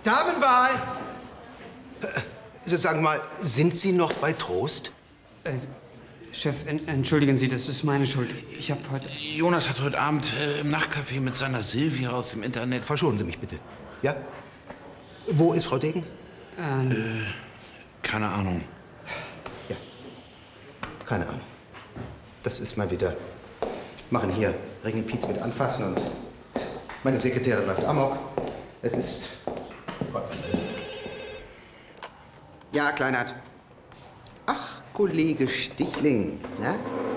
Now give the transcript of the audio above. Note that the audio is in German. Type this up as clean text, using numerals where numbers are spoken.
Damenwahl! Sie sagen mal, sind Sie noch bei Trost? Chef, entschuldigen Sie, das ist meine Schuld. Ich habe heute... Jonas hat heute Abend im Nachtcafé mit seiner Silvia aus dem Internet... Verschonen Sie mich bitte. Ja? Wo ist Frau Degen? Keine Ahnung. Ja. Keine Ahnung. Das ist mal wieder... Machen hier Ringelpiez mit anfassen und... Meine Sekretärin läuft amok. Es ist... Gott. Ja, Kleinert. Ach, Kollege Stichling. Ja?